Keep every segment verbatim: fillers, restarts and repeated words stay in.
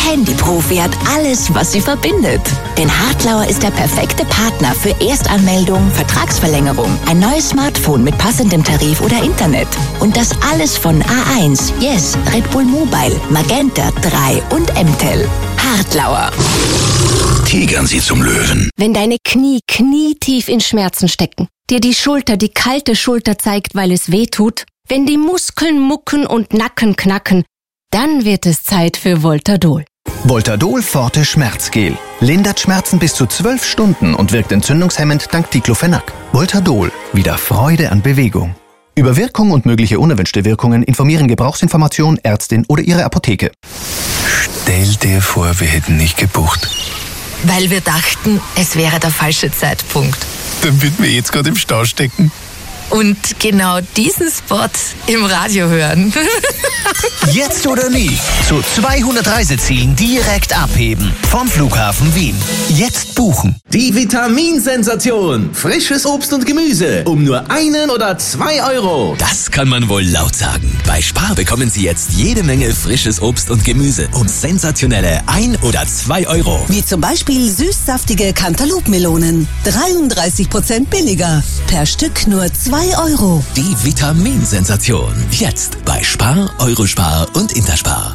Handyprofi hat alles, was sie verbindet. Denn Hartlauer ist der perfekte Partner für Erstanmeldung, Vertragsverlängerung, ein neues Smartphone mit passendem Tarif oder Internet. Und das alles von A eins, Yes, Red Bull Mobile, Magenta, drei und M T E L. Hartlauer. Tigern Sie zum Löwen. Wenn deine Knie knietief in Schmerzen stecken, dir die Schulter die kalte Schulter zeigt, weil es weh tut, wenn die Muskeln mucken und Nacken knacken, dann wird es Zeit für Voltadol. Voltadol Forte Schmerzgel. Lindert Schmerzen bis zu zwölf Stunden und wirkt entzündungshemmend dank Diclofenac. Voltadol. Wieder Freude an Bewegung. Über Wirkung und mögliche unerwünschte Wirkungen informieren Gebrauchsinformation, Ärztin oder Ihre Apotheke. Stell dir vor, wir hätten nicht gebucht. Weil wir dachten, es wäre der falsche Zeitpunkt. Dann würden wir jetzt gerade im Stau stecken. Und genau diesen Spot im Radio hören. Jetzt oder nie. Zu zweihundert Reisezielen direkt abheben. Vom Flughafen Wien. Jetzt buchen. Die Vitaminsensation. Frisches Obst und Gemüse. Um nur einen oder zwei Euro. Das kann man wohl laut sagen. Bei Spar bekommen Sie jetzt jede Menge frisches Obst und Gemüse. Um sensationelle ein oder zwei Euro. Wie zum Beispiel süßsaftige Cantaloupe-Melonen. dreiunddreißig Prozent billiger. Per Stück nur zwei Euro. Die Vitaminsensation. Jetzt bei Spar, Eurospar und Interspar.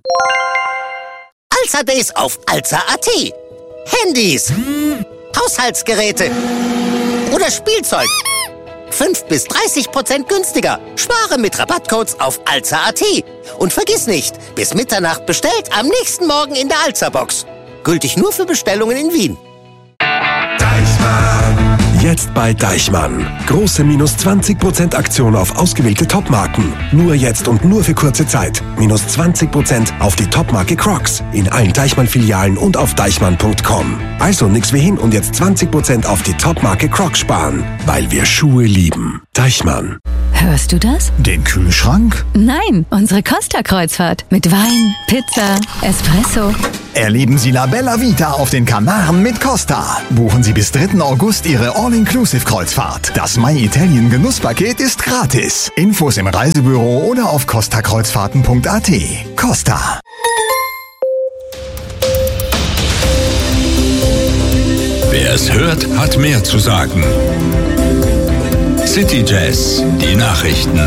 Alza Days auf alza punkt at. Handys, Haushaltsgeräte oder Spielzeug. fünf bis dreißig Prozent günstiger. Spare mit Rabattcodes auf alza punkt at. Und vergiss nicht, bis Mitternacht bestellt, am nächsten Morgen in der Alza-Box. Gültig nur für Bestellungen in Wien. Jetzt bei Deichmann. Große minus zwanzig Prozent Aktion auf ausgewählte Topmarken. Nur jetzt und nur für kurze Zeit. Minus zwanzig Prozent auf die Topmarke Crocs. In allen Deichmann-Filialen und auf deichmann punkt com. Also nix wie hin und jetzt zwanzig Prozent auf die Topmarke Crocs sparen. Weil wir Schuhe lieben. Deichmann. Hörst du das? Den Kühlschrank? Nein, unsere Costa-Kreuzfahrt. Mit Wein, Pizza, Espresso. Erleben Sie La Bella Vita auf den Kanaren mit Costa. Buchen Sie bis dritten August Ihre All-Inclusive-Kreuzfahrt. Das My Italien Genusspaket ist gratis. Infos im Reisebüro oder auf costa kreuzfahrten punkt at. Costa. Wer es hört, hat mehr zu sagen. City Jazz, die Nachrichten.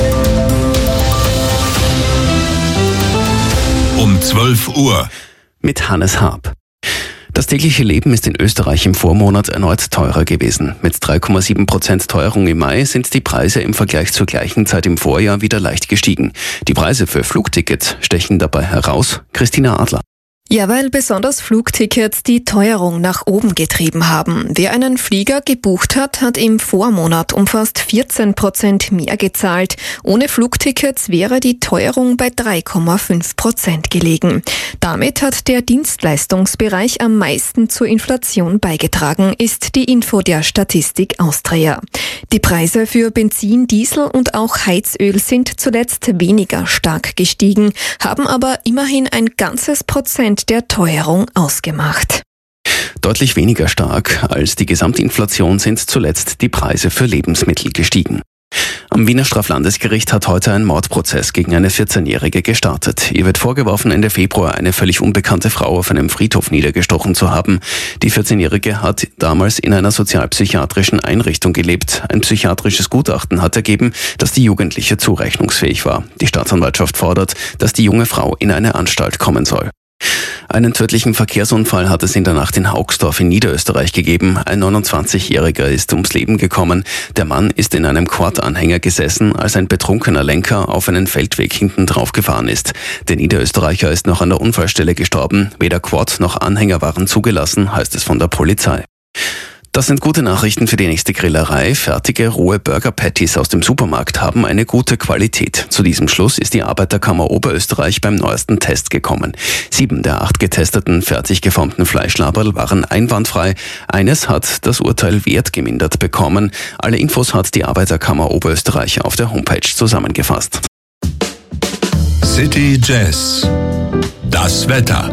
Um zwölf Uhr. Mit Hannes Haab. Das tägliche Leben ist in Österreich im Vormonat erneut teurer gewesen. Mit drei Komma sieben Prozent Teuerung im Mai sind die Preise im Vergleich zur gleichen Zeit im Vorjahr wieder leicht gestiegen. Die Preise für Flugtickets stechen dabei heraus. Christina Adler. Ja, weil besonders Flugtickets die Teuerung nach oben getrieben haben. Wer einen Flieger gebucht hat, hat im Vormonat um fast vierzehn Prozent mehr gezahlt. Ohne Flugtickets wäre die Teuerung bei drei Komma fünf Prozent gelegen. Damit hat der Dienstleistungsbereich am meisten zur Inflation beigetragen, ist die Info der Statistik Austria. Die Preise für Benzin, Diesel und auch Heizöl sind zuletzt weniger stark gestiegen, haben aber immerhin ein ganzes Prozent der Teuerung ausgemacht. Deutlich weniger stark als die Gesamtinflation sind zuletzt die Preise für Lebensmittel gestiegen. Am Wiener Straflandesgericht hat heute ein Mordprozess gegen eine vierzehnjährige gestartet. Ihr wird vorgeworfen, Ende Februar eine völlig unbekannte Frau auf einem Friedhof niedergestochen zu haben. Die vierzehnjährige hat damals in einer sozialpsychiatrischen Einrichtung gelebt. Ein psychiatrisches Gutachten hat ergeben, dass die Jugendliche zurechnungsfähig war. Die Staatsanwaltschaft fordert, dass die junge Frau in eine Anstalt kommen soll. Einen tödlichen Verkehrsunfall hat es in der Nacht in Haugsdorf in Niederösterreich gegeben. Ein neunundzwanzigjähriger ist ums Leben gekommen. Der Mann ist in einem Quad-Anhänger gesessen, als ein betrunkener Lenker auf einen Feldweg hinten drauf gefahren ist. Der Niederösterreicher ist noch an der Unfallstelle gestorben. Weder Quad noch Anhänger waren zugelassen, heißt es von der Polizei. Das sind gute Nachrichten für die nächste Grillerei. Fertige, rohe Burger-Patties aus dem Supermarkt haben eine gute Qualität. Zu diesem Schluss ist die Arbeiterkammer Oberösterreich beim neuesten Test gekommen. Sieben der acht getesteten, fertig geformten Fleischlaberl waren einwandfrei. Eines hat das Urteil wertgemindert bekommen. Alle Infos hat die Arbeiterkammer Oberösterreich auf der Homepage zusammengefasst. City Jazz. Das Wetter.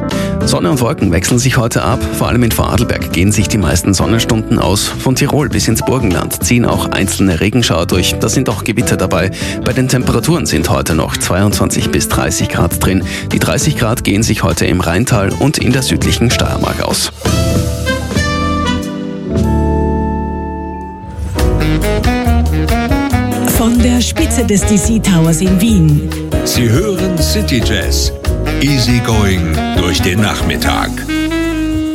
Sonne und Wolken wechseln sich heute ab. Vor allem in Vorarlberg gehen sich die meisten Sonnenstunden aus. Von Tirol bis ins Burgenland ziehen auch einzelne Regenschauer durch. Da sind auch Gewitter dabei. Bei den Temperaturen sind heute noch zweiundzwanzig bis dreißig Grad drin. Die dreißig Grad gehen sich heute im Rheintal und in der südlichen Steiermark aus. Von der Spitze des D C Towers in Wien. Sie hören City Jazz. Easy going durch den Nachmittag.